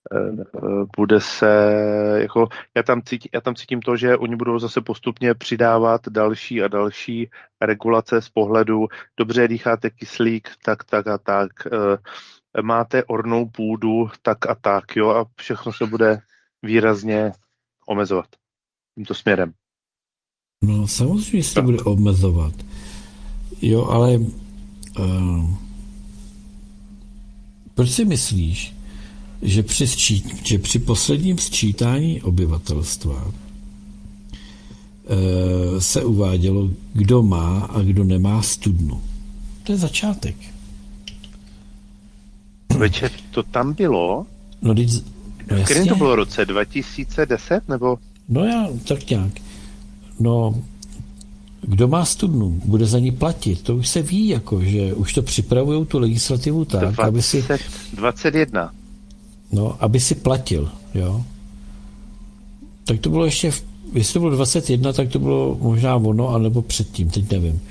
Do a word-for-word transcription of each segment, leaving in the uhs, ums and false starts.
bude se, jako, já tam, cítím, já tam cítím to, že oni budou zase postupně přidávat další a další regulace z pohledu, dobře dýcháte kyslík, tak, tak a tak, máte ornou půdu, tak a tak, jo, a všechno se bude výrazně omezovat tímto směrem. No samozřejmě se to bude omezovat. Jo, ale uh, proč si myslíš, že při, sčít, že při posledním sčítání obyvatelstva uh, se uvádělo, kdo má a kdo nemá studnu? To je začátek. Večer to tam bylo? No, teď, no v kterém to bylo roce? dva tisíce deset nebo? No já, tak nějak. No, kdo má studnu, bude za ní platit. To už se ví, jako, že už to připravují tu legislativu tak, dvacet, aby si... dvacet jedna. No, aby si platil, jo. Tak to bylo ještě, v, jestli to bylo dvacet jedna, tak to bylo možná ono, anebo předtím, teď nevím.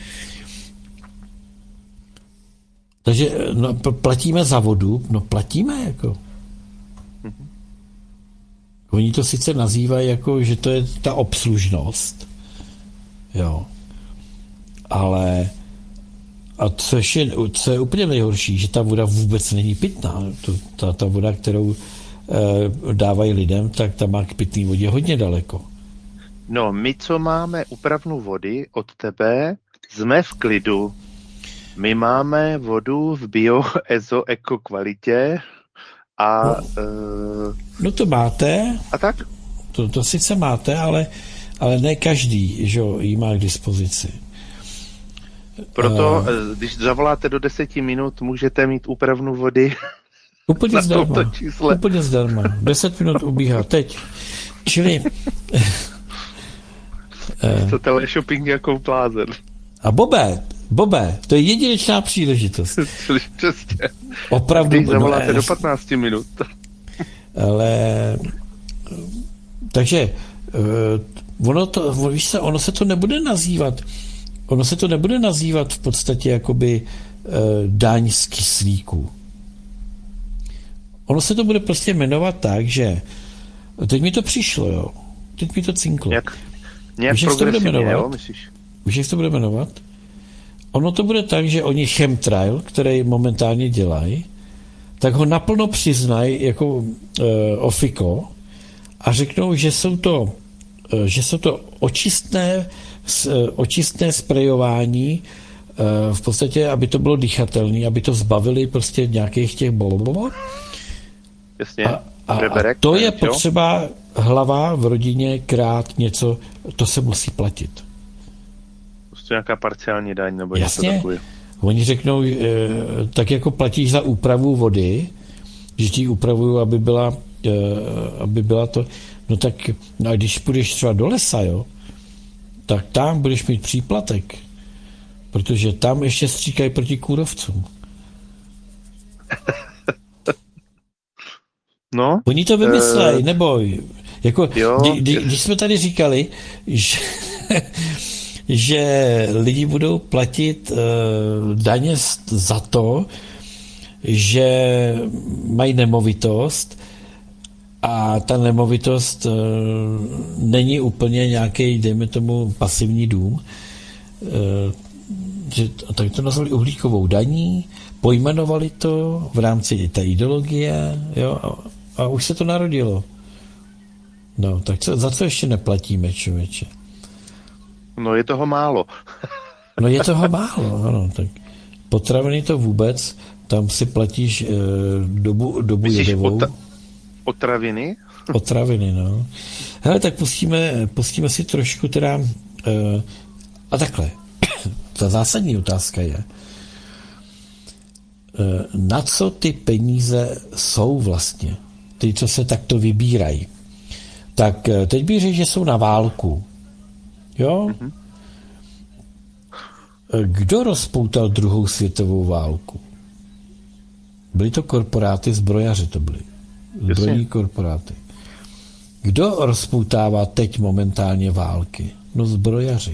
Takže no, platíme za vodu, no platíme, jako. Mm-hmm. Oni to sice nazývají, jako, že to je ta obslužnost, jo. Ale a co, ještě, co je úplně nejhorší, že ta voda vůbec není pitná. To, ta, ta voda, kterou e, dávají lidem, tak ta má k pitné vodě hodně daleko. No, my, co máme upravnu vody od tebe, jsme v klidu. My máme vodu v bio, ezo, eko kvalitě a... No, e, no to máte. A tak? To, to sice máte, ale, ale ne každý, že ji má k dispozici. Proto, uh, když zavoláte do deseti minut, můžete mít úpravnu vody. Úplně zdarma. Úplně zdarma. Deset minut ubíhá. Teď. Čili... to teleshopping jako blázen. A Bobe, Bobe, to je jedinečná příležitost. Přesně. Opravdu. Když zavoláte no, do patnácti minut. Ale... Takže... Ono, to, víš se, ono se to nebude nazývat ono se to nebude nazývat v podstatě jakoby e, daň z kyslíku. Ono se to bude prostě jmenovat tak, že teď mi to přišlo, jo. Teď mi to cinklo. Nějak, nějak Víš, jak to bude jmenovat? Jo, myslíš? Víš, jak to bude jmenovat? Ono to bude tak, že oni chemtrail, který momentálně dělají, tak ho naplno přiznají jako e, ofiko a řeknou, že jsou to že jsou to očistné, očistné sprejování v podstatě, aby to bylo dýchatelné, aby to zbavili prostě nějakých těch blablabla. Jasně. A, a, a to je potřeba hlava v rodině krát něco, to se musí platit. Prostě nějaká parciální daň nebo Jasně. něco takové. Oni řeknou, tak jako platíš za úpravu vody, že ti upravují, aby byla, aby byla to. No tak, no a když půjdeš třeba do lesa, jo, tak tam budeš mít příplatek, protože tam ještě stříkají proti kůrovcům. No. Oni to vymyslej, uh, neboj. Jako, jo, kdy, kdy, když jsme tady říkali, že, že lidi budou platit uh, daně za to, že mají nemovitost, a ta nemovitost e, není úplně nějaký, dejme tomu, pasivní dům. E, že, tak to nazvali uhlíkovou daní, pojmenovali to v rámci té ideologie, jo, a, a už se to narodilo. No, tak co, za co ještě neplatíme, člověče? No, je toho málo. No, je toho málo, ano, tak potraviny to vůbec, tam si platíš e, dobu, dobu jedovou. Ota- Otraviny? Otraviny, no. Hele, tak pustíme, pustíme si trošku teda uh, a takhle. Ta zásadní otázka je, uh, na co ty peníze jsou vlastně? Ty, co se takto vybírají. Tak uh, teď bych řekl, že jsou na válku. Jo? Mm-hmm. Kdo rozpoutal druhou světovou válku? Byly to korporáty, zbrojaři to byly. Zbrojní korporáty. Kdo rozpoutává teď momentálně války? No zbrojaři.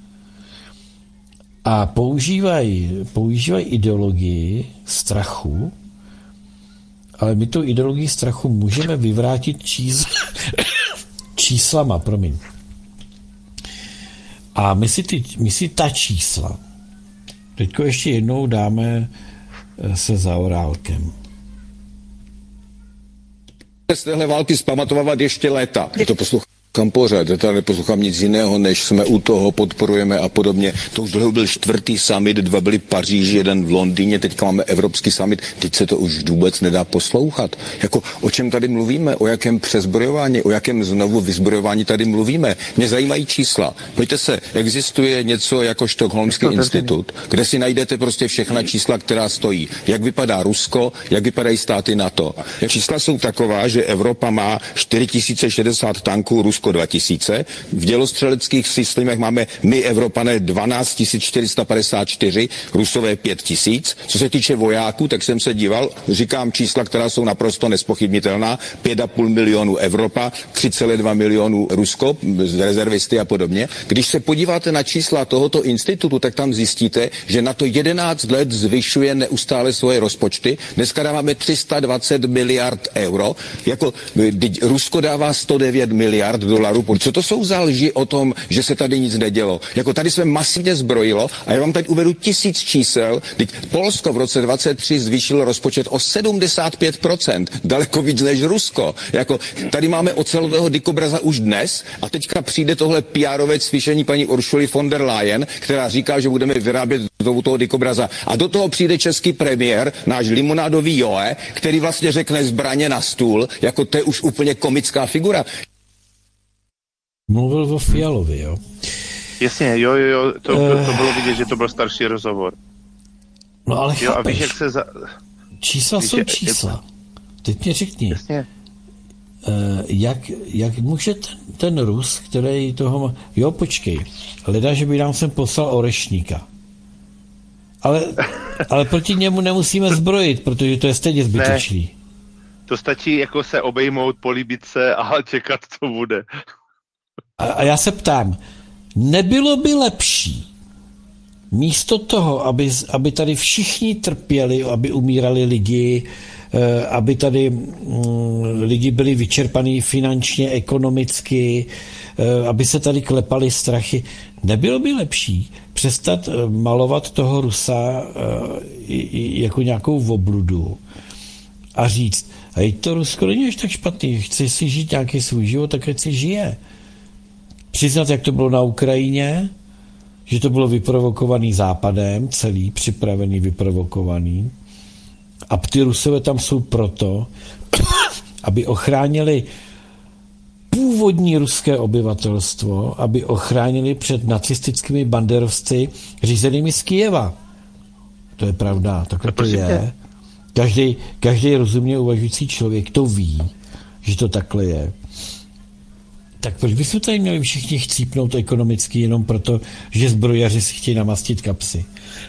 A používají používají ideologii strachu ale my tu ideologii strachu můžeme vyvrátit čís... číslama, promiň. A my si, ty, my si ta čísla teďko ještě jednou dáme se Zaorálkem. Z téhle války zpamatovávat ještě léta. Je to poslouchám pořád, já neposlouchám nic jiného, než jsme u toho, podporujeme a podobně. To už dlouho byl čtvrtý summit, dva byly v Paříži, jeden v Londýně, teďka máme evropský summit, teď se to už vůbec nedá poslouchat. Jako o čem tady mluvíme, o jakém přezbrojování, o jakém znovu vyzbrojování tady mluvíme. Mě zajímají čísla. Pojďte se, existuje něco jako Stockholmský institut, kde si najdete prostě všechna čísla, která stojí. Jak vypadá Rusko, jak vypadají státy NATO. Čísla jsou taková, že Evropa má čtyři tisíce šedesát tanků, Rusko dva tisíce. V dělostřeleckých systémech máme my, Evropané, dvanáct tisíc čtyři sta padesát čtyři, Rusové pět tisíc. Co se týče vojáků, tak jsem se díval, říkám čísla, která jsou naprosto nespochybnitelná. pět a půl milionu Evropa, tři celé dva milionu Rusko, rezervisty a podobně. Když se podíváte na čísla tohoto institutu, tak tam zjistíte, že na to jedenáct let zvyšuje neustále svoje rozpočty. Dneska dáváme tři sta dvacet miliard euro. Jako Rusko dává sto devět miliard dolarů. Co to jsou za lži o tom, že se tady nic nedělo? Jako tady jsme masivně zbrojilo a já vám teď uvedu tisíc čísel. Teď Polsko v roce dvacet tři zvýšilo rozpočet o sedmdesát pět procent. Daleko víc než Rusko. Jako tady máme ocelového dikobraza už dnes a teďka přijde tohle P R ové cvičení paní Uršuly von der Leyen, která říká, že budeme vyrábět znovu toho dikobraza. A do toho přijde český premiér, náš limonádový Joe, který vlastně řekne zbraně na stůl, jako to je už úplně komická figura. Mluvil o Fialovi, jo? Jasně, jo, jo, jo, to, to, to bylo vidět, že to byl starší rozhovor. No ale jo, chápeš, a víš, jak se za... čísla víš, jsou čísla. Teď mě řekni, jasně. Jak, jak může ten, ten Rus, který toho má... Jo, počkej, leda, že by nám sem poslal orešníka. Ale, ale proti němu nemusíme zbrojit, protože to je stejně zbytečný. Ne, to stačí jako se obejmout, políbit se a čekat, co bude. A, a já se ptám, nebylo by lepší místo toho, aby, aby tady všichni trpěli, aby umírali lidi, aby tady lidi byli vyčerpaní finančně, ekonomicky, aby se tady klepaly strachy. Nebylo by lepší přestat malovat toho Rusa jako nějakou obludu a říct, hej, to Rusko není až tak špatný, chce si žít nějaký svůj život, tak ať si žije. Přiznat, jak to bylo na Ukrajině, že to bylo vyprovokovaný Západem, celý připravený, vyprovokovaný. A ty Rusové tam jsou proto, aby ochránili původní ruské obyvatelstvo, aby ochránili před nacistickými banderovci řízenými z Kyjeva. To je pravda, takhle to je. Každý, každý rozumně uvažující člověk to ví, že to takhle je. Tak proč by se tady měli všichni chcípnout ekonomicky jenom proto, že zbrojaři si chtějí namastit kapsy?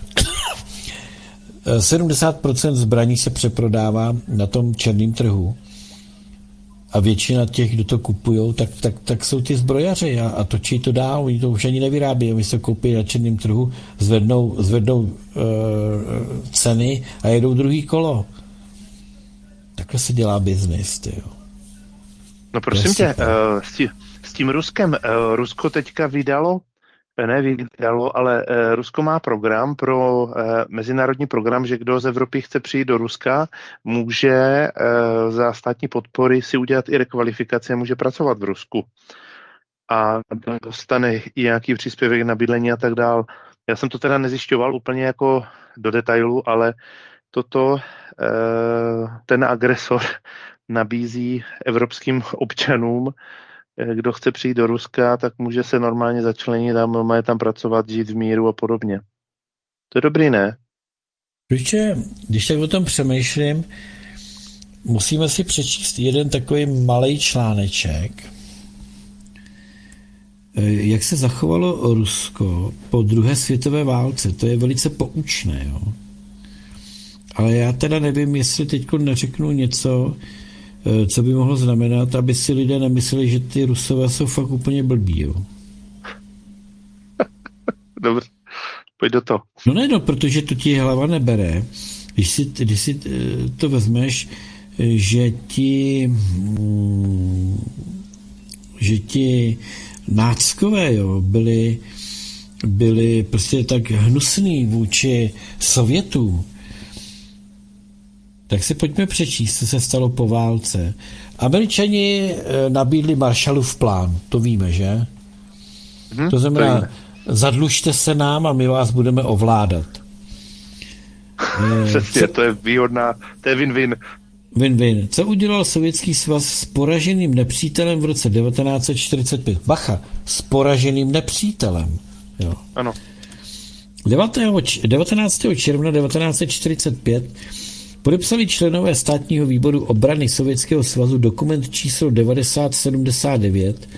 sedmdesát procent zbraní se přeprodává na tom černém trhu a většina těch, kdo to kupujou, tak, tak, tak jsou ty zbrojaři a, a točí to dál, oni to už ani nevyrábí, oni se koupí na černém trhu, zvednou, zvednou uh, ceny a jedou druhý kolo. Takhle se dělá biznis, tyjo. No prosím tě, uh, s, tí, s tím Ruskem, uh, Rusko teďka vydalo, ne vydalo, ale uh, Rusko má program pro uh, mezinárodní program, že kdo z Evropy chce přijít do Ruska, může uh, za státní podpory si udělat i rekvalifikaci a může pracovat v Rusku. A dostane i nějaký příspěvek na bydlení a tak dál. Já jsem to teda nezjišťoval úplně jako do detailu, ale toto uh, ten agresor nabízí evropským občanům, kdo chce přijít do Ruska, tak může se normálně začlenit a normálně tam pracovat, žít v míru a podobně. To je dobrý, ne? Protože, když tak o tom přemýšlím, musíme si přečíst jeden takový malej článeček, jak se zachovalo Rusko po druhé světové válce. To je velice poučné, jo. Ale já teda nevím, jestli teďko neřeknu něco, co by mohlo znamenat, aby si lidé nemysleli, že ty Rusové jsou fakt úplně blbí, jo. Dobře, pojď do toho. No ne, no, protože to ti hlava nebere. Když si, když si to vezmeš, že ti, že ti náckové, jo, byli, byli prostě tak hnusný vůči Sovětům, tak si pojďme přečíst, co se stalo po válce. Američani nabídli Marshallův plán, to víme, že? Hmm, to znamená, to zadlužte se nám a my vás budeme ovládat. Přesně, to je výhodná, to je win-win. Win-win. Co udělal Sovětský svaz s poraženým nepřítelem v roce devatenáct set čtyřicet pět? Bacha, s poraženým nepřítelem. Jo. Ano. devatenáctého června devatenáct set čtyřicet pět podepsali členové státního výboru obrany Sovětského svazu dokument číslo devadesát sedmdesát devět.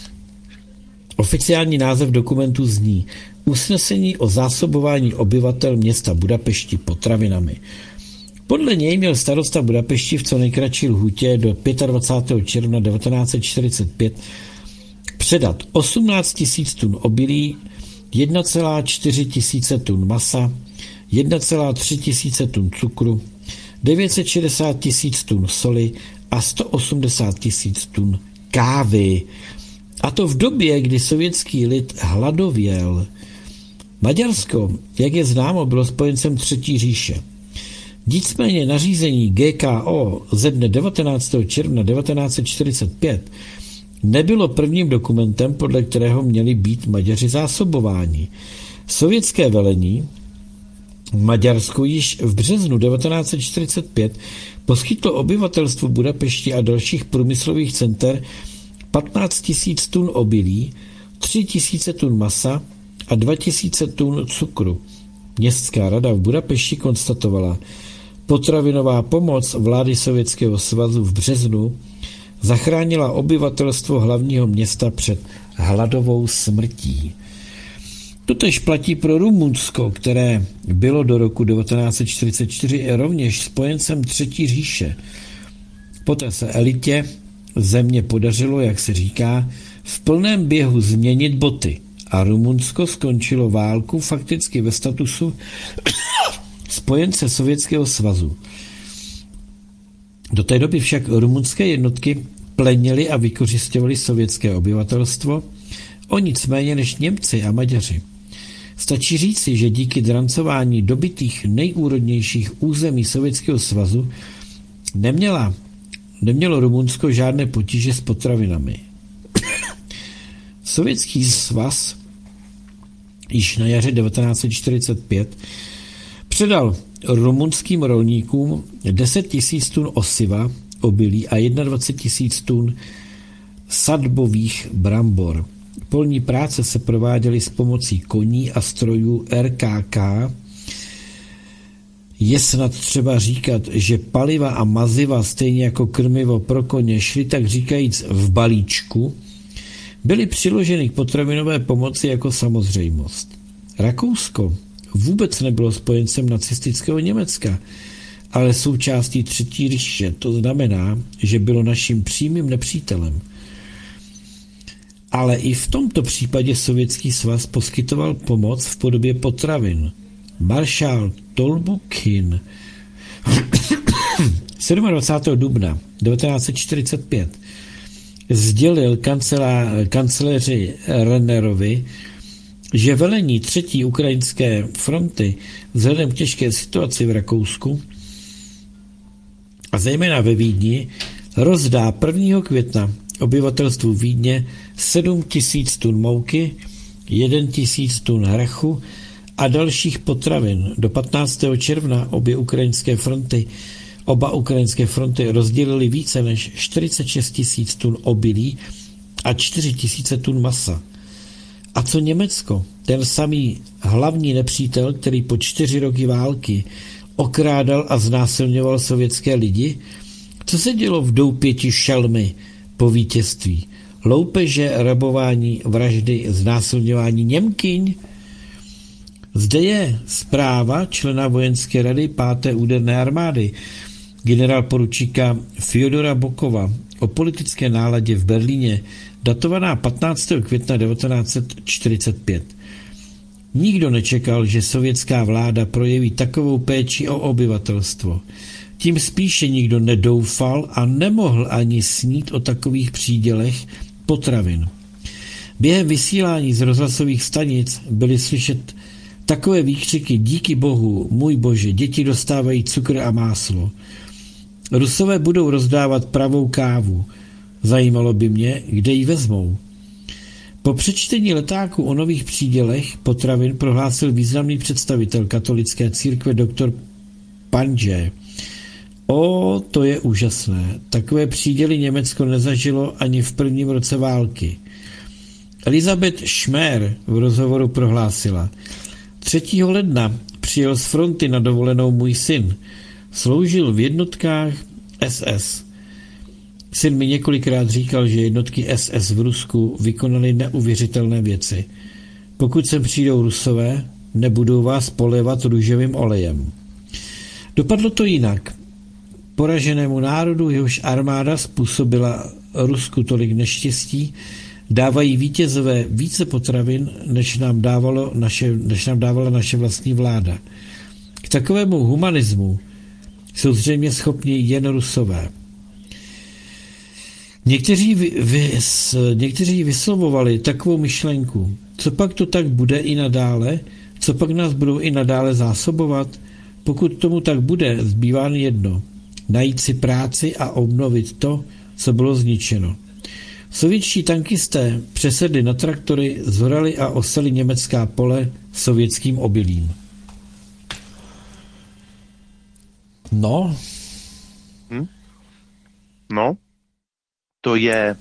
Oficiální název dokumentu zní Usnesení o zásobování obyvatel města Budapešti potravinami. Podle něj měl starosta Budapešti v co nejkratší lhůtě do dvacátého pátého června devatenáct set čtyřicet pět předat osmnáct tisíc tun obilí, jedna celá čtyři tisíce tun masa, jedna celá tři tisíce tun cukru, devět set šedesát tisíc tun soli a sto osmdesát tisíc tun kávy. A to v době, kdy sovětský lid hladověl. Maďarsko, jak je známo, bylo spojencem Třetí říše. Nicméně nařízení G K O ze dne devatenáctého června devatenáct set čtyřicet pět nebylo prvním dokumentem, podle kterého měli být Maďaři zásobováni. Sovětské velení v Maďarsku již v březnu devatenáct set čtyřicet pět poskytlo obyvatelstvu Budapešti a dalších průmyslových center patnáct tisíc tun obilí, tři tisíce tun masa a dva tisíce tun cukru. Městská rada v Budapešti konstatovala, potravinová pomoc vlády Sovětského svazu v březnu zachránila obyvatelstvo hlavního města před hladovou smrtí. Totež platí pro Rumunsko, které bylo do roku devatenáct set čtyřicet čtyři rovněž spojencem Třetí říše. Poté se elitě země podařilo, jak se říká, v plném běhu změnit boty a Rumunsko skončilo válku fakticky ve statusu spojence Sovětského svazu. Do té doby však rumunské jednotky plenily a vykořisťovaly sovětské obyvatelstvo, o nic méně než Němci a Maďaři. Stačí říci, že díky drancování dobytých nejúrodnějších území Sovětského svazu neměla, nemělo Rumunsko žádné potíže s potravinami. Sovětský svaz již na jaře devatenáct set čtyřicet pět předal rumunským rolníkům deset tisíc tun osiva, obilí a dvacet jedna tisíc tun sadbových brambor. Polní práce se prováděly s pomocí koní a strojů R K K. Je snad třeba říkat, že paliva a maziva, stejně jako krmivo pro koně, šly tak říkajíc v balíčku, byly přiloženy k potravinové pomoci jako samozřejmost. Rakousko vůbec nebylo spojencem nacistického Německa, ale součástí Třetí říše. To znamená, že bylo naším přímým nepřítelem. Ale i v tomto případě Sovětský svaz poskytoval pomoc v podobě potravin. Maršál Tolbukin dvacátého sedmého dubna devatenáct set čtyřicet pět sdělil kancelá, kancléři Rennerovi, že velení třetí ukrajinské fronty vzhledem k těžké situaci v Rakousku a zejména ve Vídni rozdá prvního května obyvatelstvu Vídně sedm tisíc tun mouky, jeden tisíc tun hrachu a dalších potravin. Do patnáctého června obě ukrajinské fronty, oba ukrajinské fronty rozdělily více než čtyřicet šest tisíc tun obilí a čtyři tisíce tun masa. A co Německo? Ten samý hlavní nepřítel, který po čtyři roky války okrádal a znásilňoval sovětské lidi? Co se dělo v doupěti šelmy po vítězství? Loupeže, rabování, vraždy, znásilňování Němkyň? Zde je zpráva člena vojenské rady páté úderné armády, generál poručíka Fyodora Bokova o politické náladě v Berlíně, datovaná patnáctého května devatenáct set čtyřicet pět. Nikdo nečekal, že sovětská vláda projeví takovou péči o obyvatelstvo. tím spíše nikdo nedoufal a nemohl ani snít o takových přídělech potravin. Během vysílání z rozhlasových stanic byly slyšet takové výkřiky: díky bohu, můj bože, děti dostávají cukr a máslo. Rusové budou rozdávat pravou kávu. Zajímalo by mě, kde ji vezmou. Po přečtení letáku o nových přídělech potravin prohlásil významný představitel katolické církve doktor Pandže: o, to je úžasné. Takové příděly Německo nezažilo ani v prvním roce války. Elizabeth Schmer v rozhovoru prohlásila: třetího ledna přijel z fronty na dovolenou můj syn. Sloužil v jednotkách S S. Syn mi několikrát říkal, že jednotky S S v Rusku vykonaly neuvěřitelné věci. Pokud sem přijdou Rusové, nebudou vás polévat růžovým olejem. Dopadlo to jinak. Poraženému národu, jehož armáda způsobila Rusku tolik neštěstí, dávají vítězové více potravin, než nám, dávalo naše, než nám dávala naše vlastní vláda. K takovému humanismu jsou zřejmě schopni jen Rusové. Někteří, vy, vys, někteří vyslovovali takovou myšlenku: co pak to tak bude i nadále? Co pak nás budou i nadále zásobovat? Pokud tomu tak bude, zbývá jen jedno: najít si práci a obnovit to, co bylo zničeno. Sovětští tankisté přesedli na traktory, zhorali a oseli německá pole sovětským obilím. No. Hm? No. To je...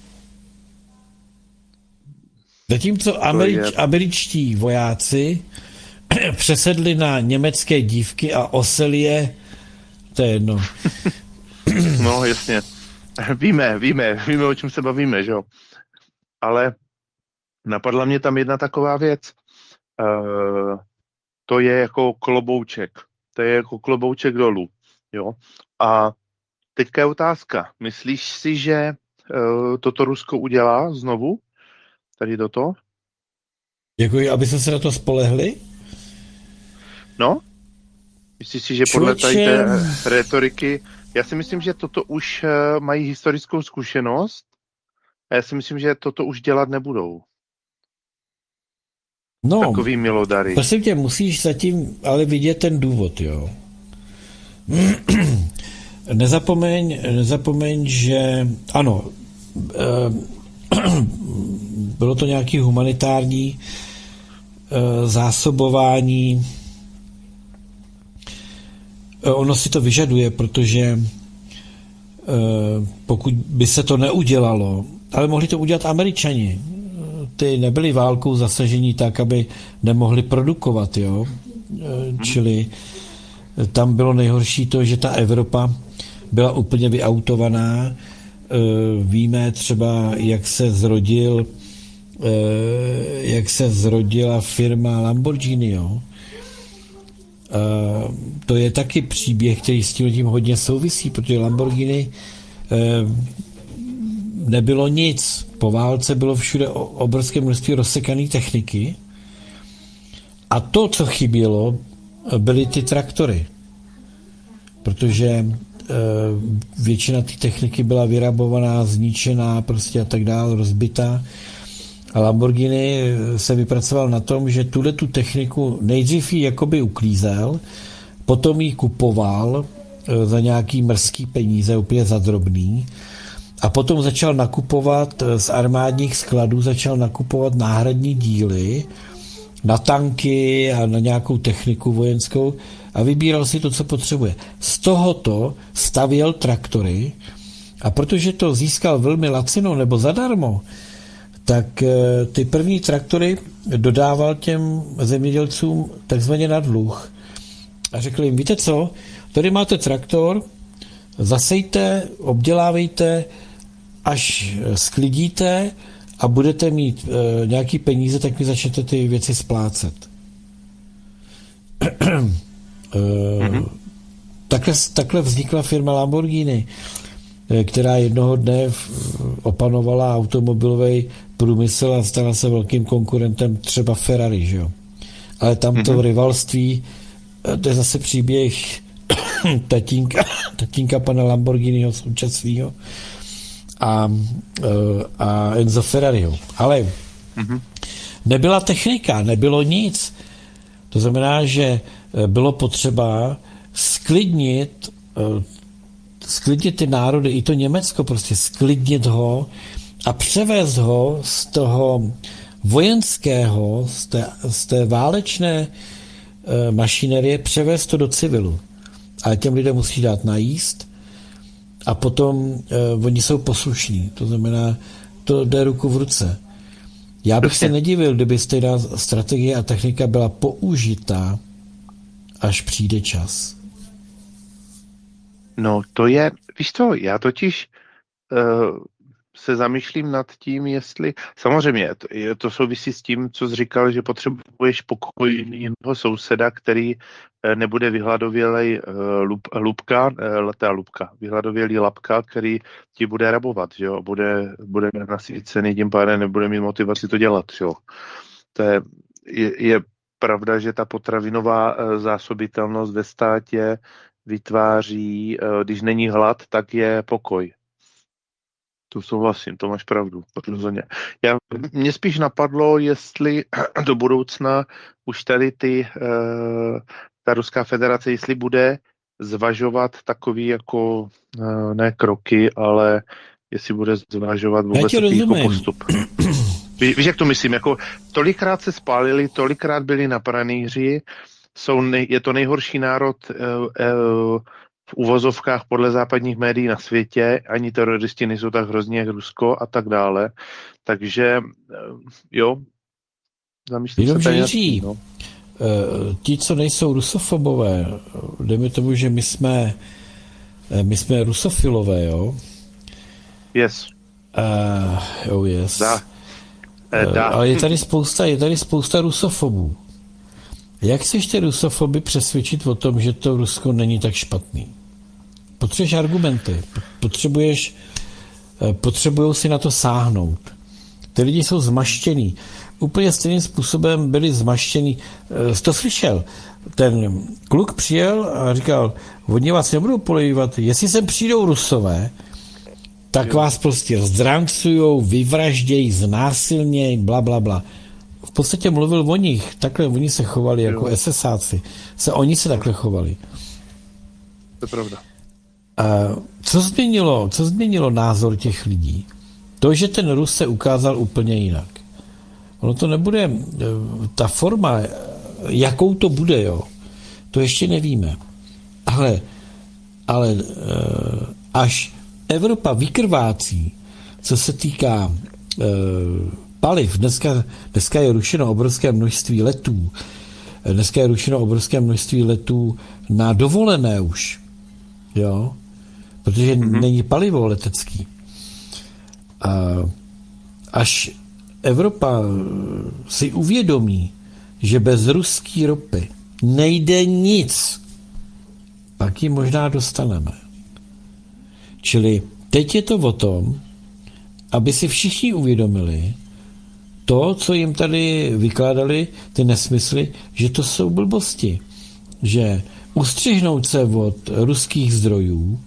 Zatímco Američ, je... američtí vojáci přesedli na německé dívky a oseli je, to je jedno. No, jasně. Víme, víme, víme, o čem se bavíme, že jo. Ale napadla mě tam jedna taková věc. Uh, to je jako klobouček. To je jako klobouček dolů, jo. A teďka je otázka. Myslíš si, že uh, toto Rusko udělá znovu? Tady do toho? Jako, aby jsme se na to spolehli? No. Myslíš si, že podle tady té retoriky... Já si myslím, že toto už uh, mají historickou zkušenost a já si myslím, že toto už dělat nebudou. No, takový milodary. Prosím tě, musíš zatím ale vidět ten důvod, jo. Nezapomeň, nezapomeň, že ano, bylo to nějaký humanitární zásobování. Ono si to vyžaduje, protože pokud by se to neudělalo, ale mohli to udělat Američani. Ty nebyli válkou zasažení tak, aby nemohli produkovat, jo. Čili tam bylo nejhorší to, že ta Evropa byla úplně vyautovaná. Víme třeba, jak se zrodil jak se zrodila firma Lamborghini, jo. To je taky příběh, který s tím, tím hodně souvisí, protože Lamborghini nebylo nic. Po válce bylo všude obrovské množství rozsekané techniky a to, co chybělo, byly ty traktory. Protože většina té techniky byla vyrabovaná, zničená prostě a tak dále, rozbitá. A Lamborghini se vypracoval na tom, že tuhle tu techniku nejdřív ji jakoby uklízel, potom ji kupoval za nějaký mrzký peníze, úplně za drobný, a potom začal nakupovat z armádních skladů, začal nakupovat náhradní díly na tanky a na nějakou techniku vojenskou a vybíral si to, co potřebuje. Z tohoto stavěl traktory a protože to získal velmi lacino nebo zadarmo, tak ty první traktory dodával těm zemědělcům takzvaně na dluh. A řekl jim, víte co, tady máte traktor, zasejte, obdělávejte, až sklidíte a budete mít e, nějaký peníze, tak mi začnete ty věci splácet. e, mm-hmm. takhle, takhle vznikla firma Lamborghini, e, která jednoho dne opanovala automobilový průmysl a stala se velkým konkurentem třeba Ferrari, že jo. Ale tam to mm-hmm. rivalství, to je zase příběh tatínka, tatínka pana Lamborghiniho současného a, a Enzo Ferrariho. Ale mm-hmm. nebyla technika, nebylo nic. To znamená, že bylo potřeba sklidnit, sklidnit ty národy, i to Německo, prostě sklidnit ho a převést ho z toho vojenského, z té, z té válečné mašinerie, převést to do civilu. Ale těm lidem musí dát najíst a potom uh, oni jsou poslušní. To znamená, to jde ruku v ruce. Já bych se nedivil, kdyby stejná strategie a technika byla použita, až přijde čas. No to je, víš co, já totiž uh, se zamýšlím nad tím, jestli, samozřejmě to, to souvisí s tím, co jsi říkal, že potřebuješ pokojného souseda, který uh, nebude vyhladovělej uh, lup, lupka, uh, ta lupka, vyhladovělý lapka, který ti bude rabovat, že jo, bude, bude nasycený, tím pádem nebude mít motivaci to dělat, že jo. To je, je, je pravda, že ta potravinová uh, zásobitelnost ve státě vytváří, uh, když není hlad, tak je pokoj. Tu souhlasím, to máš pravdu. Rozhodně. Já, mě spíš napadlo, jestli do budoucna už tady ty, uh, ta Ruská federace, jestli bude zvažovat takový jako, uh, ne kroky, ale jestli bude zvažovat vůbec takový jako postup. Ví, víš, jak to myslím? Jako, tolikrát se spálili, tolikrát byli na pranýři, jsou nej, je to nejhorší národ uh, uh, v uvozovkách podle západních médií na světě, ani teroristi nejsou tak hrozní jak Rusko a tak dále. Takže jo, zamýšlím jenom se tady. Jiří, no. Ti, co nejsou rusofobové, dejme tomu, že my jsme my jsme rusofilové, jo? Yes. Uh, jo, yes. Da. Eh, da. Ale je tady spousta, je tady spousta rusofobů. Jak chceš ty rusofoby přesvědčit o tom, že to Rusko není tak špatný? Potřebuješ argumenty, potřebuješ, potřebujou si na to sáhnout. Ty lidi jsou zmaštění. Úplně stejným způsobem byli zmaštění. Jsi to slyšel? Ten kluk přijel a říkal, oni vás nebudou polejvat, jestli sem přijdou Rusové, tak vás prostě zdrancujou, vyvraždějí, znásilnějí, bla, bla, bla. V podstatě mluvil o nich, takhle oni se chovali jako esesáci. Se, oni se takhle chovali. To je pravda. A co změnilo, co změnilo názor těch lidí? To, že ten Rus se ukázal úplně jinak. Ono to nebude, ta forma, jakou to bude, jo, to ještě nevíme. Ale, ale až Evropa vykrvácí, co se týká paliv, dneska, dneska je rušeno obrovské množství letů, dneska je rušeno obrovské množství letů na dovolené už, jo, protože mm-hmm. není palivo letecký. A až Evropa si uvědomí, že bez ruské ropy nejde nic, pak ji možná dostaneme. Čili teď je to o tom, aby si všichni uvědomili to, co jim tady vykládali, ty nesmysly, že to jsou blbosti. Že ustřihnout se od ruských zdrojů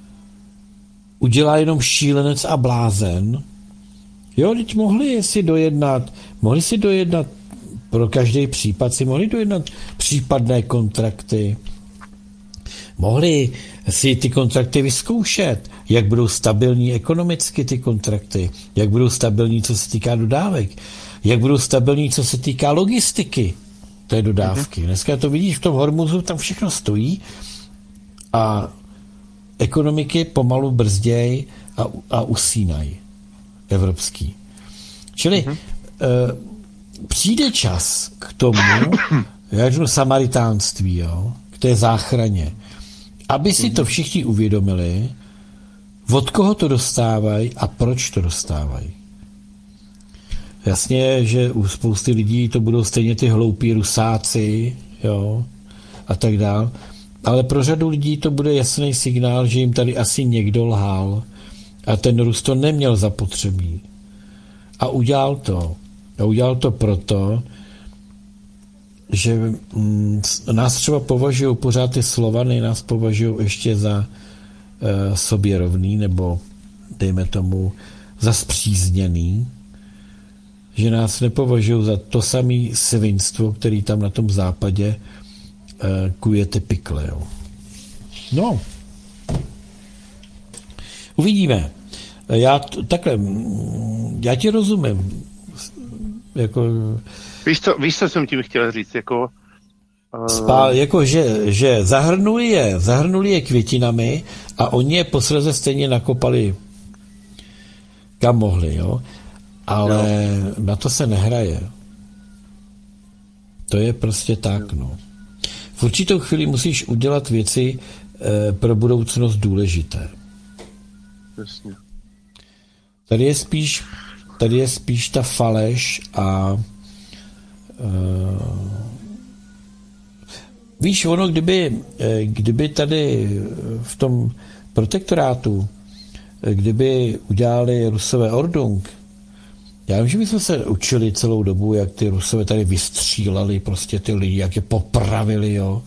udělá jenom šílenec a blázen. Jo, teď mohli si dojednat, mohli si dojednat pro každý případ, si mohli dojednat případné kontrakty. Mohli si ty kontrakty vyzkoušet, jak budou stabilní ekonomicky ty kontrakty, jak budou stabilní, co se týká dodávek, jak budou stabilní, co se týká logistiky té dodávky. Dneska to vidíš v tom Hormuzu, tam všechno stojí a ekonomiky pomalu brzdějí a, a usínají evropský. Čili uh-huh. e, přijde čas k tomu, já řeknu samaritánství, jo, k té záchraně, aby si to všichni uvědomili, od koho to dostávají a proč to dostávají. Jasně, že u spousty lidí to budou stejně ty hloupí rusáci, jo, a tak dál, ale pro řadu lidí to bude jasný signál, že jim tady asi někdo lhal a ten Rus to neměl zapotřebí. A udělal to. A udělal to proto, že mm, nás třeba považují pořád ty Slovany, nás považují ještě za uh, sobě rovný, nebo dejme tomu za spřízněný, že nás nepovažují za to samé svinstvo, který tam na tom západě uh, kuje ty pikle. Jo. No. Uvidíme. Já t- takhle, já ti rozumím. Jako, víš, co, víš, co jsem tím chtěl říct? Jako, uh... spál, jako že, že zahrnuli je, zahrnuli je květinami a oni je posledně stejně nakopali kam mohli, jo. Ale jo. Na to se nehraje. To je prostě tak, no. V určitou chvíli musíš udělat věci e, pro budoucnost důležité. Jasně. Tady je spíš, tady je spíš ta faleš a uh, víš, ono, kdyby, kdyby tady v tom protektorátu, kdyby udělali Rusové Ordung, já vím, že my jsme se učili celou dobu, jak ty Rusové tady vystříleli prostě ty lidi, jak je popravili, jo.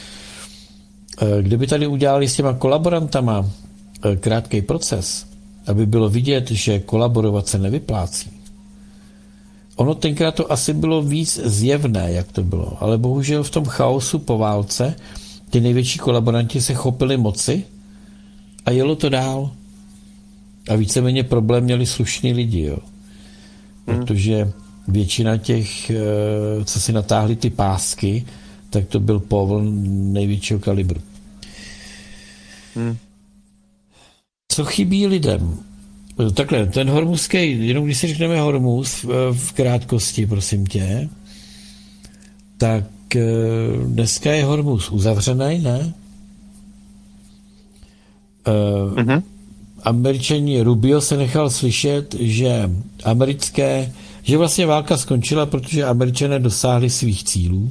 Kdyby tady udělali s těma kolaborantama krátký proces, aby bylo vidět, že kolaborovat se nevyplácí. Ono tenkrát to asi bylo víc zjevné, jak to bylo, ale bohužel v tom chaosu po válce ty největší kolaboranti se chopili moci a jelo to dál. A víceméně problém měli slušní lidi, jo. Protože většina těch, co si natáhli ty pásky, tak to byl povl největšího kalibru. Hmm. Co chybí lidem? Takhle, ten hormuzský, jenom když si řekneme Hormuz v, v krátkosti, prosím tě, tak dneska je Hormuz uzavřený, ne? Mm-hmm. Američani, Rubio se nechal slyšet, že americké, že vlastně válka skončila, protože Američané dosáhli svých cílů.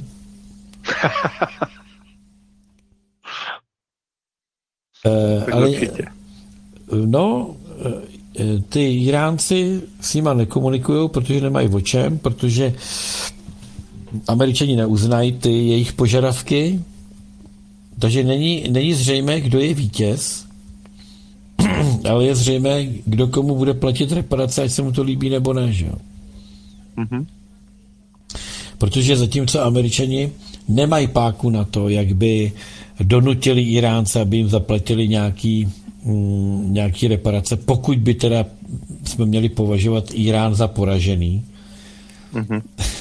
uh, ale no, ty Iránci s nima nekomunikují, protože nemají o čem, protože Američani neuznají ty jejich požadavky, takže není, není zřejmé, kdo je vítěz, ale je zřejmé, kdo komu bude platit reparace, ať se mu to líbí nebo ne, že jo. Mm-hmm. Protože zatímco Američani nemají páku na to, jak by donutili Iránce, aby jim zaplatili nějaký, mm, nějaký reparace, pokud by teda jsme měli považovat Irán za poražený. Mm-hmm.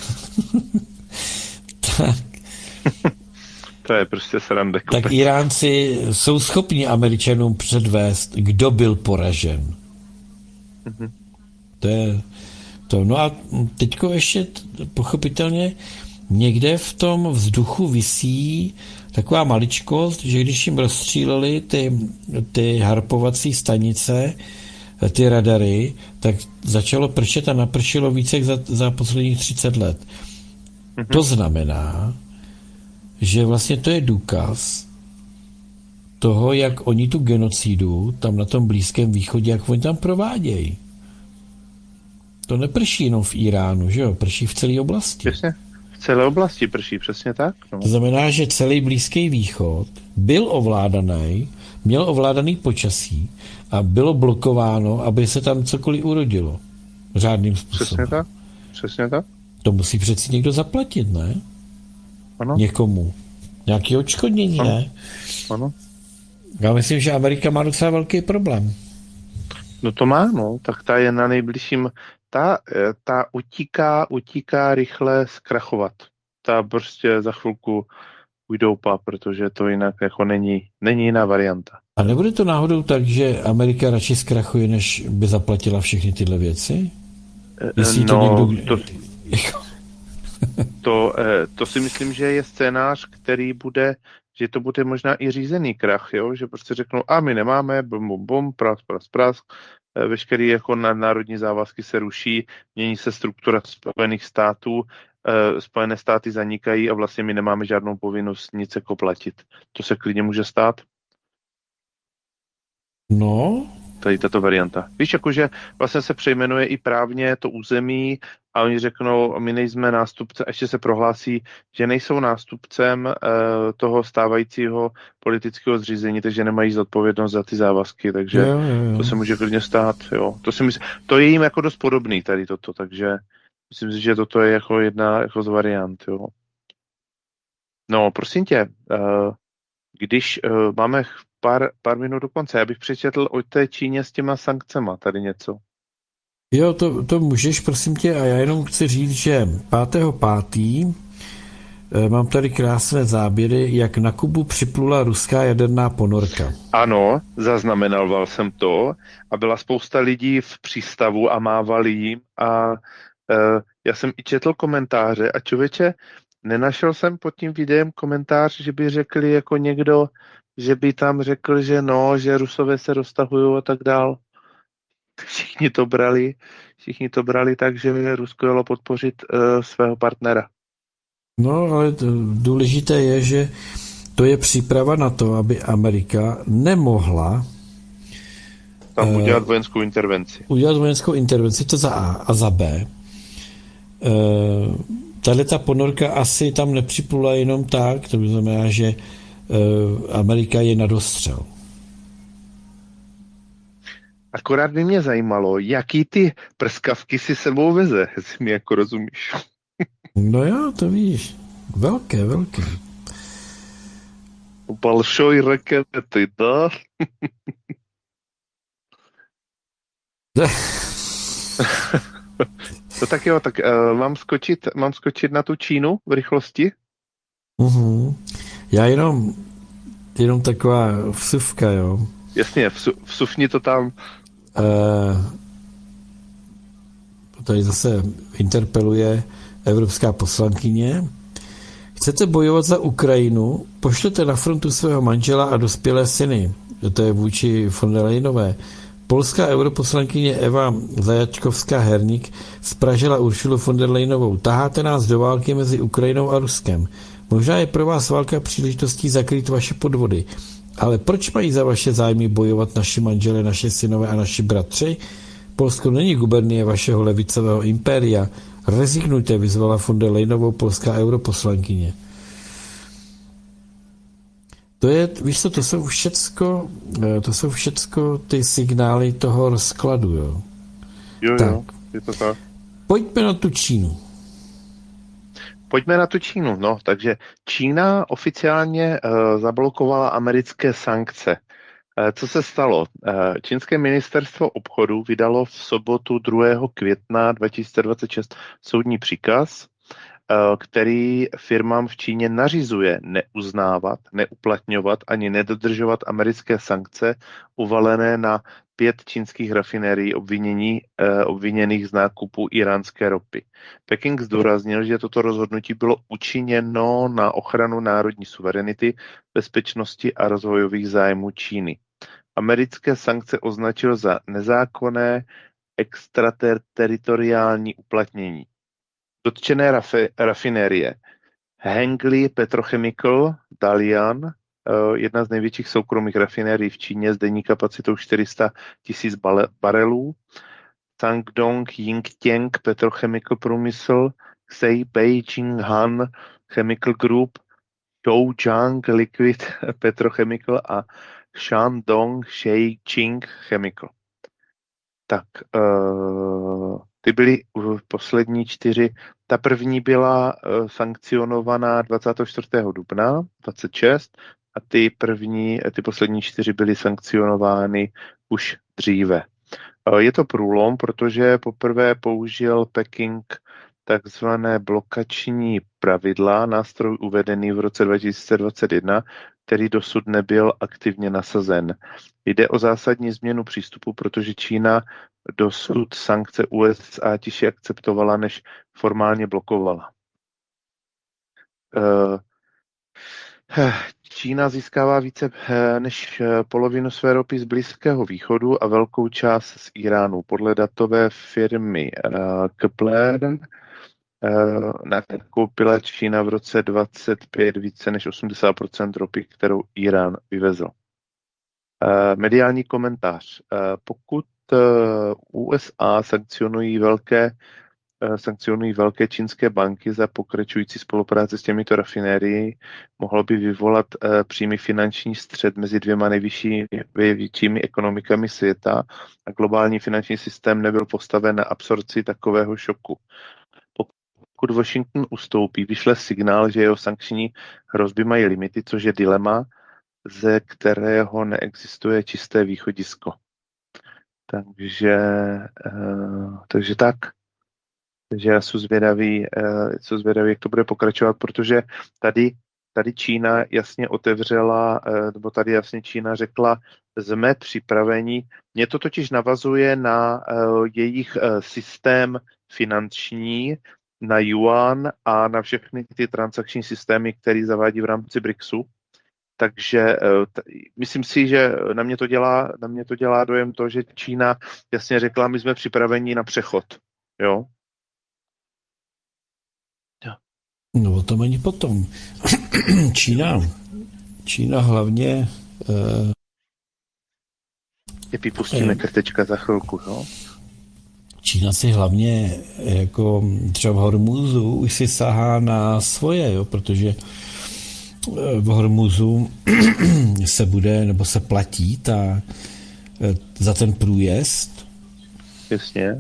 tak, to je prostě sranda. Tak Iránci jsou schopni Američanům předvést, kdo byl poražen. Mm-hmm. To je to. No a teďko ještě pochopitelně někde v tom vzduchu visí taková maličkost, že když jim rozstříleli ty, ty harpovací stanice, ty radary, tak začalo pršet a napršilo více za, za posledních třicet let. Mm-hmm. To znamená, že vlastně to je důkaz toho, jak oni tu genocidu tam na tom Blízkém východě, jak oni tam provádějí. To neprší jenom v Iránu, že jo? Prší v celé oblasti. Přesně. V celé oblasti prší, přesně tak. No. To znamená, že celý Blízký východ byl ovládaný, měl ovládaný počasí a bylo blokováno, aby se tam cokoliv urodilo. Řádným způsobem. Přesně tak. Přesně tak. To musí přeci někdo zaplatit, ne? Ano. Někomu. Nějaké odškodnění, ano. Ne? Ano. Já myslím, že Amerika má docela velký problém. No to má, no. Tak ta je na nejbližším. Ta, ta utíká, utíká rychle zkrachovat. Ta prostě za chvilku ujdoupa, protože to jinak jako není, není jiná varianta. A nebude to náhodou tak, že Amerika radši zkrachuje, než by zaplatila všechny tyhle věci? Jestli no, to někdo... To, to, to si myslím, že je scénář, který bude, že to bude možná i řízený krach, jo? Že prostě řeknou, a my nemáme, bum, bum, bum, prask, prask, prask, veškerý jako národní závazky se ruší, mění se struktura Spojených států, Spojené státy zanikají a vlastně my nemáme žádnou povinnost nic jako platit. To se klidně může stát. No, tady tato varianta. Víš, jakože vlastně se přejmenuje i právně to území a oni řeknou, my nejsme nástupce, a ještě se prohlásí, že nejsou nástupcem uh, toho stávajícího politického zřízení, takže nemají zodpovědnost za ty závazky, takže Jo, jo, jo. to se může klidně stát, jo. To si myslím, to je jim jako dost podobný tady toto, takže myslím si, že toto je jako jedna jako z variant, jo. No, prosím tě, uh, když uh, máme pár, pár minut do konce, já bych přečetl o té Číně s těma sankcema tady něco. Jo, to, to můžeš, prosím tě, a já jenom chci říct, že pátého pátého mám tady krásné záběry, jak na Kubu připlula ruská jaderná ponorka. Ano, zaznamenal jsem to a byla spousta lidí v přístavu a mávali jim a uh, já jsem i četl komentáře a člověče, nenašel jsem pod tím videem komentář, že by řekli jako někdo, že by tam řekl, že no, že Rusové se roztahují a tak dál. Všichni to brali, všichni to brali tak, že Rusko jelo podpořit uh, svého partnera. No, ale to, důležité je, že to je příprava na to, aby Amerika nemohla tam uh, udělat vojenskou intervenci. Udělat vojenskou intervenci, to za A a za B. Uh, Tahle ta ponorka asi tam nepřiplula jenom tak, to znamená, že uh, Amerika je na dostřel. Akorát by mě zajímalo, jaký ty prskavky si sebou veze, jestli mi jako rozumíš. No jo, to víš. Velké, velké. Balšoj rakety, da? No tak jo, tak uh, mám skočit, mám skočit na tu Čínu v rychlosti? Uhum. Já jenom, jenom taková vsuvka, jo. Jasně, vsu, vsuvni to tam. Uh, tady zase interpeluje evropská poslankyně. Chcete bojovat za Ukrajinu? Pošlete na frontu svého manžela a dospělé syny. To je vůči von der Leyenové. Polská europoslankyně Eva Zajačkovská-Herník spražila Uršulu von der Leyenovou. Taháte nás do války mezi Ukrajinou a Ruskem. Možná je pro vás válka příležitostí zakrýt vaše podvody. Ale proč mají za vaše zájmy bojovat naši manželé, naše synové a naši bratři? Polsko není gubernie vašeho levicového impéria. Rezignujte, vyzvala von der Leyenovou polská europoslankyně. To je, víš co, to jsou všecko, to jsou všecko ty signály toho rozkladu, jo. Jo, tak. jo, je to tak. Pojďme na tu Čínu. Pojďme na tu Čínu, no, takže Čína oficiálně uh, zablokovala americké sankce. Uh, co se stalo? Uh, Čínské ministerstvo obchodu vydalo v sobotu druhého května dva tisíce dvacet šest soudní příkaz, uh, který firmám v Číně nařizuje neuznávat, neuplatňovat ani nedodržovat americké sankce uvalené na pět čínských rafinérií obvinění, eh, obviněných z nákupu iránské ropy. Peking zdůraznil, že toto rozhodnutí bylo učiněno na ochranu národní suverenity, bezpečnosti a rozvojových zájmů Číny. Americké sankce označil za nezákonné extrateritoriální uplatnění. Dotčené rafi, rafinérie Hengli Petrochemical, Dalian, jedna z největších soukromých rafinérií v Číně s denní kapacitou čtyři sta tisíc barelů, Sangdong Yingtiang Petrochemical Průmysl, Xi Beijing Han Chemical Group, Zhoujiang Liquid Petrochemical a Shandong Sheiqing Chemical. Tak, uh, ty byly uh, poslední čtyři. Ta první byla uh, sankcionovaná dvacátého čtvrtého dubna dvacet šest a ty první, ty poslední čtyři byly sankcionovány už dříve. Uh, je to průlom, protože poprvé použil Peking takzvané blokační pravidla, nástroj uvedený v roce dva tisíce dvacet jedna, který dosud nebyl aktivně nasazen. Jde o zásadní změnu přístupu, protože Čína dosud sankce U S A tiše akceptovala, než formálně blokovala. Čína získává více než polovinu své ropy z Blízkého východu a velkou část z Iránu. Podle datové firmy Kepler nakoupila Čína v roce dvacet pět více než osmdesát procent ropy, kterou Irán vyvezl. Mediální komentář. Pokud U S A sankcionují velké, sankcionují velké čínské banky za pokračující spolupráci s těmito rafinérií, mohlo by vyvolat přímý finanční střet mezi dvěma největšími ekonomikami světa a globální finanční systém nebyl postaven na absorci takového šoku. Pokud Washington ustoupí, vyšle signál, že jeho sankční hrozby mají limity, což je dilema, ze kterého neexistuje čisté východisko. Takže, uh, takže tak. Takže já jsem zvědavý, uh, jsem zvědavý, jak to bude pokračovat, protože tady, tady Čína jasně otevřela, uh, nebo tady jasně Čína řekla, jsme připraveni. Mně to totiž navazuje na uh, jejich uh, systém finanční, na yuan a na všechny ty transakční systémy, které zavádí v rámci BRICSu. Takže t- myslím si, že na mě to dělá, na mě to dělá dojem to, že Čína jasně řekla, my jsme připraveni na přechod. Jo? No o tom ani potom. Čína, Čína hlavně... Uh, Je vypustíme eh, krtečka za chvilku, jo? Čína si hlavně jako třeba v Hormuzu už si sahá na svoje, jo, protože v Hormuzu se bude, nebo se platí ta, za ten průjezd. Jasně.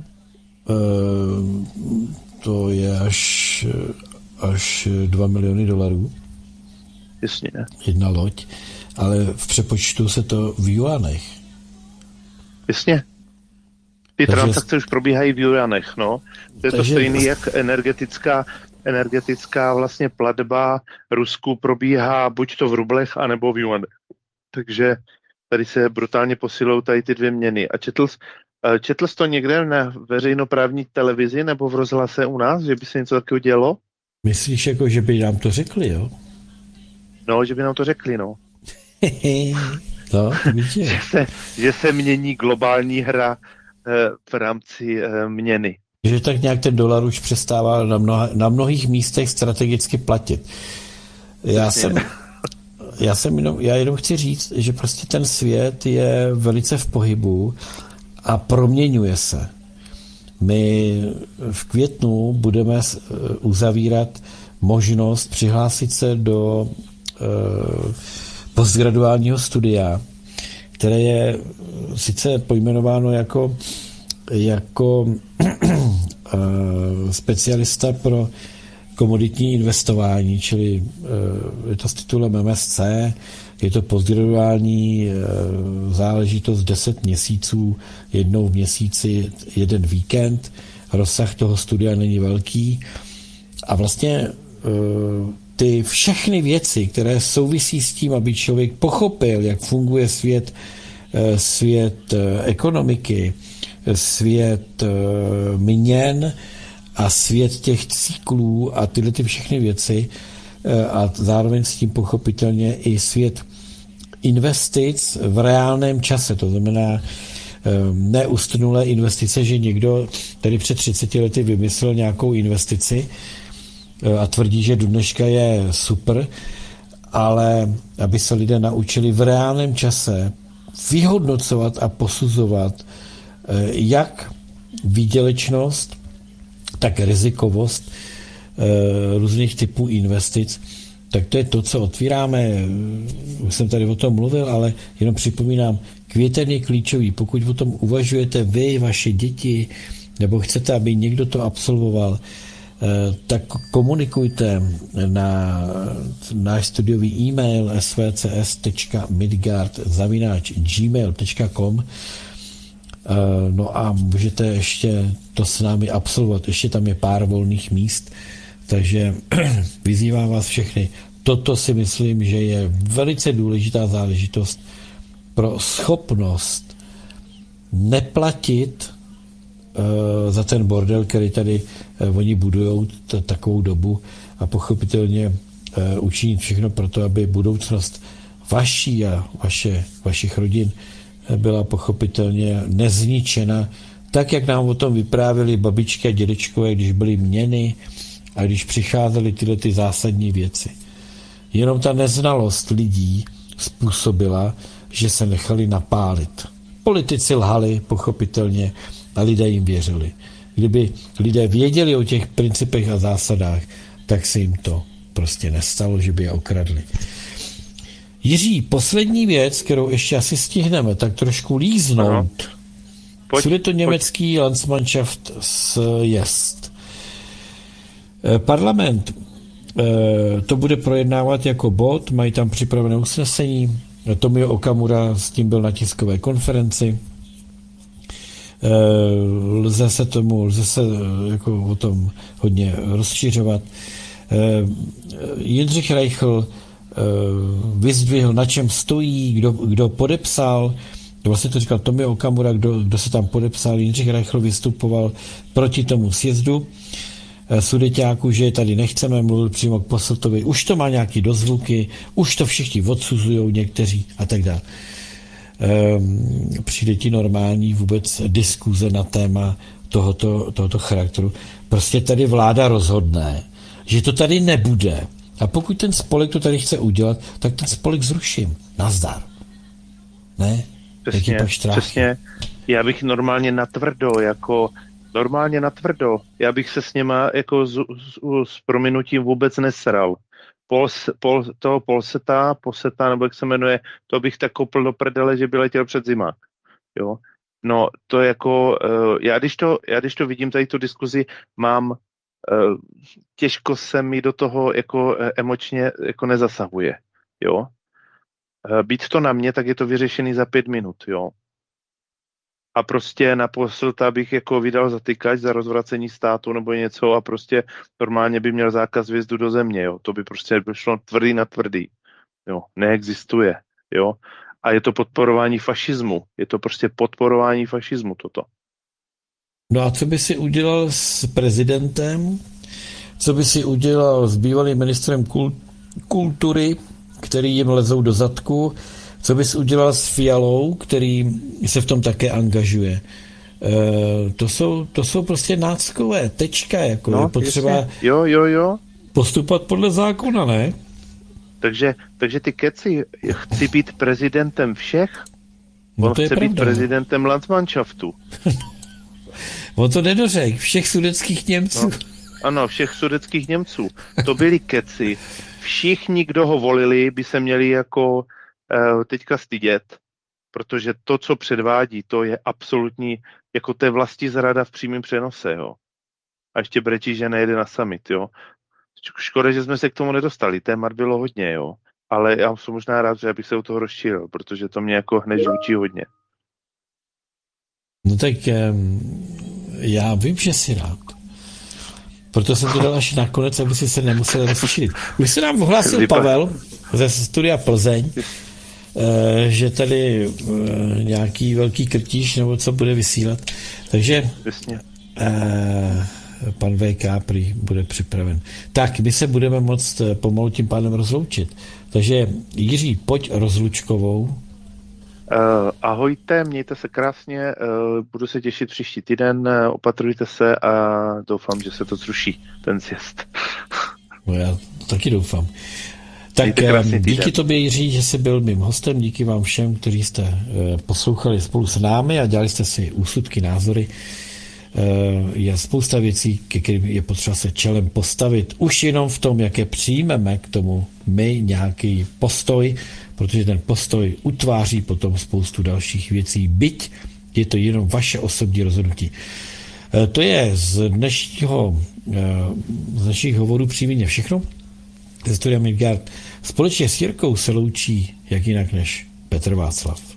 To je až, až dva miliony dolarů. Jasně. Jedna loď, ale v přepočtu se to v juanech. Jasně. Ty Takže transakce už probíhají v juanech, no. To je to stejné, jak energetická energetická vlastně platba Rusku probíhá buď to v rublech, anebo v juanech. Takže tady se brutálně posilou tady ty dvě měny. A četl, četl jsi to někde na veřejnoprávní televizi nebo v rozhlase u nás, že by se něco takového dělo? Myslíš, jako, že by nám to řekli, jo? No, že by nám to řekli, no. no že, se, že se mění globální hra v rámci měny. Že tak nějak ten dolar už přestává na, mnoha, na mnohých místech strategicky platit. Já jsem, já jsem jenom, já jenom chci říct, že prostě ten svět je velice v pohybu a proměňuje se. My v květnu budeme uzavírat možnost přihlásit se do uh, postgraduálního studia, které je sice pojmenováno jako jako specialista pro komoditní investování, čili je to s titulem M S C, je to postgraduální záležitost deset měsíců, jednou v měsíci jeden víkend, rozsah toho studia není velký a vlastně ty všechny věci, které souvisí s tím, aby člověk pochopil, jak funguje svět, svět ekonomiky, svět měn a svět těch cyklů a tyhle ty všechny věci a zároveň s tím pochopitelně i svět investic v reálném čase. To znamená neustrnulé investice, že někdo tady před třiceti lety vymyslel nějakou investici a tvrdí, že do dneška je super, ale aby se lidé naučili v reálném čase vyhodnocovat a posuzovat jak výdělečnost, tak rizikovost různých typů investic, tak to je to, co otvíráme. Už jsem tady o tom mluvil, ale jenom připomínám, květen je klíčový. Pokud o tom uvažujete vy, vaše děti, nebo chcete, aby někdo to absolvoval, tak komunikujte na náš studiový e-mail s v c s tečka midgard zavináč gmail tečka com. No a můžete ještě to s námi absolvovat. Ještě tam je pár volných míst, takže vyzývám vás všechny. Toto si myslím, že je velice důležitá záležitost pro schopnost neplatit uh, za ten bordel, který tady uh, oni budujou t- takovou dobu a pochopitelně uh, učinit všechno pro to, aby budoucnost vaší a vaše, vašich rodin byla pochopitelně nezničena, tak, jak nám o tom vyprávěli babičky a dědečkové, když byly měny a když přicházely tyhle ty zásadní věci. Jenom ta neznalost lidí způsobila, že se nechali napálit. Politici lhali, pochopitelně, a lidé jim věřili. Kdyby lidé věděli o těch principech a zásadách, tak se jim to prostě nestalo, že by je okradli. Jiří, poslední věc, kterou ještě asi stihneme, tak trošku líznout. Pojď, to německý Landsmannschaft jest. Parlament to bude projednávat jako bod, mají tam připravené usnesení. Tomio Okamura s tím byl na tiskové konferenci. Lze se tomu, lze se jako o tom hodně rozšiřovat. Jindřich Reichl vyzdvihl, na čem stojí, kdo, kdo podepsal, vlastně to říkal Tomio Okamura, kdo, kdo se tam podepsal. Jindřich Reichl vystupoval proti tomu sjezdu Sudeťáku, že tady nechceme, mluvil přímo k Posseltovi, už to má nějaký dozvuky, už to všichni odsuzujou někteří a tak dále. Ehm, přijde ti normální vůbec diskuze na téma tohoto, tohoto charakteru. Prostě tady vláda rozhodne, že to tady nebude. A pokud ten spolek to tady chce udělat, tak ten spolek zruším. Nazdar. Ne? Přesně, přesně. Já bych normálně natvrdo, jako normálně natvrdo, já bych se s něma jako s, s, s prominutím vůbec nesral. Pol, pol, toho Polseta, Polseta, nebo jak se jmenuje, to bych tak kopl do prdele, že by letěl před zimák. Jo? No, to jako, uh, já, když to, já když to vidím, tady tu diskuzi, mám, uh, těžko se mi do toho jako uh, emočně jako nezasahuje. Jo? Uh, být to na mě, tak je to vyřešený za pět minut, jo. A prostě na Posselta bych jako vydal zatykač za rozvracení státu nebo něco a prostě normálně by měl zákaz vjezdu do země, jo. To by prostě šlo tvrdý na tvrdý, jo. Neexistuje, jo. A je to podporování fašismu. Je to prostě podporování fašismu toto. No a co by si udělal s prezidentem? Co by si udělal s bývalým ministrem kultury, který jim lezou do zadku? Co bys udělal s Fialou, který se v tom také angažuje? E, to, jsou, to jsou prostě náckové, tečka, jako no, je potřeba jo, jo, jo. postupovat podle zákona, ne? Takže, takže ty keci, chci být prezidentem všech, no on to je chce pravda, být prezidentem Landsmannschaftu. On to nedořekl, všech sudetských Němců. No, ano, všech sudetských Němců. To byli keci. Všichni, kdo ho volili, by se měli jako teďka stydět, protože to, co předvádí, to je absolutní, jako té vlastizrada v přímém přenose, jo. A ještě brečí, že nejede na summit, jo. Škoda, že jsme se k tomu nedostali, témat bylo hodně, jo. Ale já jsem možná rád, že bych se u toho rozšířil, protože to mě jako hned žlučí hodně. No tak já vím, že jsi rád. Proto jsem to dal až nakonec, aby si se nemusel rozšířit. Už se nám ohlásil Pavel ze studia Plzeň, že tady nějaký velký krtíš nebo co bude vysílat. Takže Jasně. pan V K prý bude připraven. Tak, my se budeme moct pomalu tím pádem rozloučit. Takže Jiří, pojď rozlučkovou. Uh, ahojte, mějte se krásně, uh, budu se těšit příští týden, uh, opatrujte se a doufám, že se to zruší, ten sjezd. No já taky doufám. Tak díky tobě, Jiří, že jsi byl mým hostem, díky vám všem, kteří jste uh, poslouchali spolu s námi a dělali jste si úsudky, názory. Uh, je spousta věcí, ke kterým je potřeba se čelem postavit, už jenom v tom, jaké přijmeme k tomu my nějaký postoj, protože ten postoj utváří potom spoustu dalších věcí, byť je to jenom vaše osobní rozhodnutí. Uh, to je z dnešního uh, z dnešních hovorů přímě všechno. Ze studia Midgard společně s Jirkou se loučí jak jinak než Petr Václav.